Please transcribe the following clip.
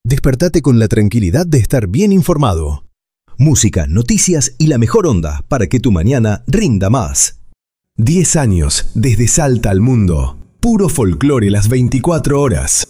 Despertate con la tranquilidad de estar bien informado. Música, noticias y la mejor onda para que tu mañana rinda más. 10 años desde Salta al mundo. Puro folclore las 24 horas.